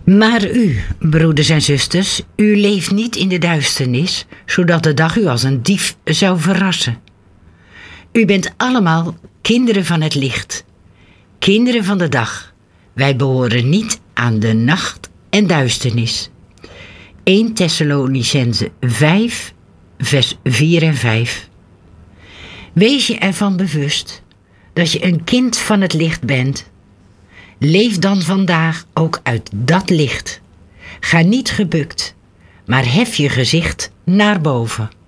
Maar u, broeders en zusters, u leeft niet in de duisternis, zodat de dag u als een dief zou verrassen. U bent allemaal kinderen van het licht, kinderen van de dag. Wij behoren niet aan de nacht en duisternis. 1 Thessalonicenzen 5, vers 4 en 5. Wees je ervan bewust dat je een kind van het licht bent. Leef dan vandaag ook uit dat licht. Ga niet gebukt, maar hef je gezicht naar boven.